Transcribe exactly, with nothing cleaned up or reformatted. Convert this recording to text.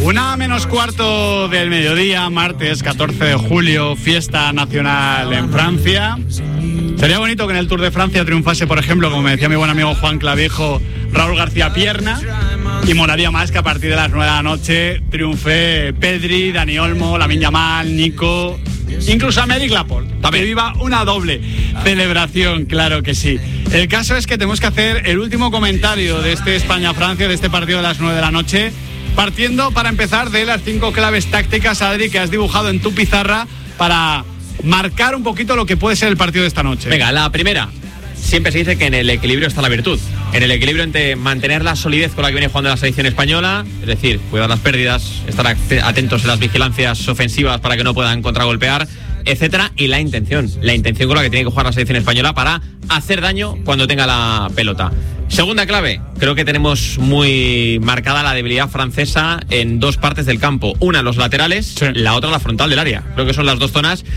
Una menos cuarto del mediodía, martes catorce de julio, fiesta nacional en Francia. Sería bonito que en el Tour de Francia triunfase, por ejemplo, como me decía mi buen amigo Juan Clavijo, Raúl García Pierna. Y molaría más que a partir de las nueve de la noche triunfe Pedri, Dani Olmo, Lamine Yamal, Nico, incluso Aymeric Laporte. Que viva una doble celebración, claro que sí. El caso es que tenemos que hacer el último comentario de este España-Francia, de este partido de las nueve de la noche, partiendo para empezar de las cinco claves tácticas, Adri, que has dibujado en tu pizarra para marcar un poquito lo que puede ser el partido de esta noche. Venga, la primera. Siempre se dice que en el equilibrio está la virtud. En el equilibrio entre mantener la solidez con la que viene jugando la selección española, es decir, cuidar las pérdidas, estar atentos en las vigilancias ofensivas para que no puedan contragolpear, etcétera, y la intención, la intención con la que tiene que jugar la selección española para hacer daño cuando tenga la pelota. Segunda clave, creo que tenemos muy marcada la debilidad francesa en dos partes del campo. Una en los laterales, sí. La otra en la frontal del área. Creo que son las dos zonas